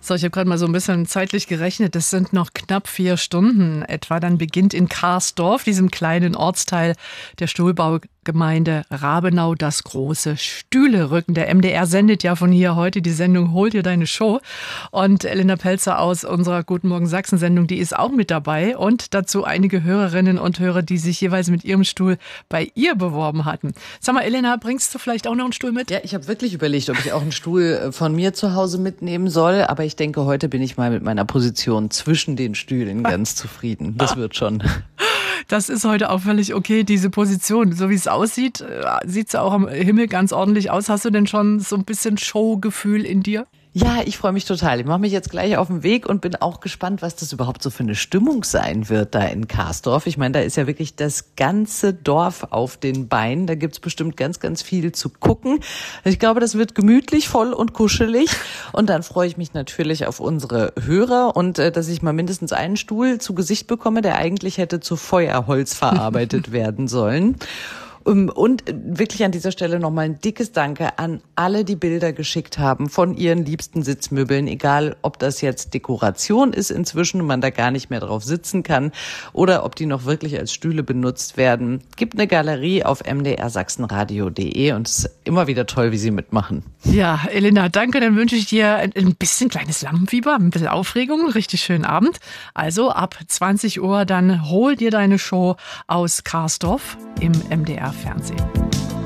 So, ich habe gerade mal so ein bisschen zeitlich gerechnet. Das sind noch knapp 4 Stunden etwa. Dann beginnt in Karsdorf, diesem kleinen Ortsteil der Stolbaugemeinde Rabenau, das große Stühlerücken. Der MDR sendet ja von hier heute die Sendung Hol dir deine Show. Und Elena Pelzer aus unserer Guten Morgen Sachsen-Sendung, die ist auch mit dabei. Und dazu einige Hörerinnen und Hörer, die sich jeweils mit ihrem Stuhl bei ihr beworben hatten. Sag mal, Elena, bringst du vielleicht auch noch einen Stuhl mit? Ja, ich habe wirklich überlegt, ob ich auch einen Stuhl von mir zu Hause mitnehmen soll. Aber ich denke, heute bin ich mal mit meiner Position zwischen den Stühlen ganz zufrieden. Das wird schon. Das ist heute auch völlig okay, diese Position. So wie es aussieht, sieht es auch am Himmel ganz ordentlich aus. Hast du denn schon so ein bisschen Showgefühl in dir? Ja, ich freue mich total. Ich mache mich jetzt gleich auf den Weg und bin auch gespannt, was das überhaupt so für eine Stimmung sein wird da in Karsdorf. Ich meine, da ist ja wirklich das ganze Dorf auf den Beinen. Da gibt's bestimmt ganz, ganz viel zu gucken. Ich glaube, das wird gemütlich, voll und kuschelig. Und dann freue ich mich natürlich auf unsere Hörer und dass ich mal mindestens einen Stuhl zu Gesicht bekomme, der eigentlich hätte zu Feuerholz verarbeitet werden sollen. Und wirklich an dieser Stelle nochmal ein dickes Danke an alle, die Bilder geschickt haben von ihren liebsten Sitzmöbeln, egal ob das jetzt Dekoration ist inzwischen und man da gar nicht mehr drauf sitzen kann oder ob die noch wirklich als Stühle benutzt werden. Gibt eine Galerie auf mdrsachsenradio.de und es ist immer wieder toll, wie sie mitmachen. Ja, Elena, danke. Dann wünsche ich dir ein bisschen kleines Lampenfieber, ein bisschen Aufregung, einen richtig schönen Abend. Also ab 20 Uhr, dann hol dir deine Show aus Karsdorf im MDR Fernsehen.